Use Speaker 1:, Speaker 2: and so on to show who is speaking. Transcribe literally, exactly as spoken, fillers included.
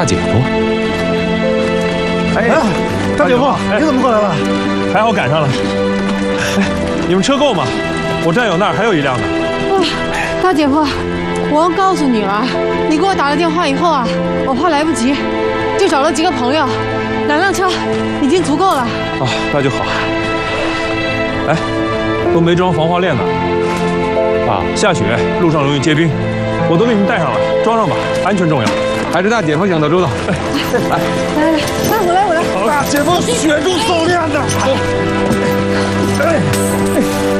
Speaker 1: 姐夫。
Speaker 2: 哎，大姐夫，你怎么过来了？
Speaker 3: 还好赶上了。哎，你们车够吗？我战友那儿还有一辆呢。
Speaker 4: 哇，大姐夫，我告诉你了，你给我打了电话以后啊，我怕来不及，就找了几个朋友，两辆车已经足够了。
Speaker 3: 啊，那就好。哎，都没装防滑链呢。啊，下雪，路上容易结冰，我都给你们带上了，装上吧，安全重要。
Speaker 1: 还是大姐夫想得周到。哎，
Speaker 4: 来来来，来我来我来。
Speaker 2: 大姐夫雪中狩猎的。哎。